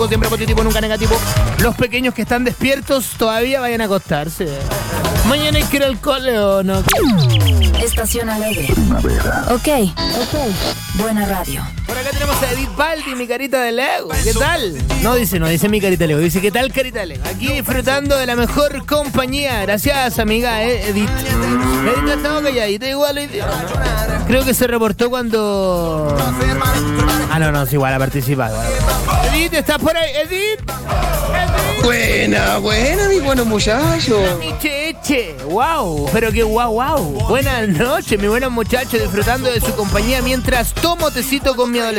siempre positivo, nunca negativo. Los pequeños que están despiertos todavía vayan a acostarse. Mañana hay que ir al cole o no. Estación Alegre. Ok. Buena radio. Por acá tenemos a Edith Baldi, mi carita de Lego. ¿Qué tal? No dice mi carita de Lego, dice ¿qué tal carita de Lego? Aquí disfrutando de la mejor compañía. Gracias, amiga Edith. Edith ha estado calladita igual hoy día, ¿no? Creo que se reportó cuando... no, es igual, ha participado. Edith, ¿estás por ahí? Edith. Buena, mi buenos muchachos. Mi cheche, wow, pero qué wow. Buenas noches, mi buenos muchachos, disfrutando de su compañía mientras tomo tecito con mi adolescente.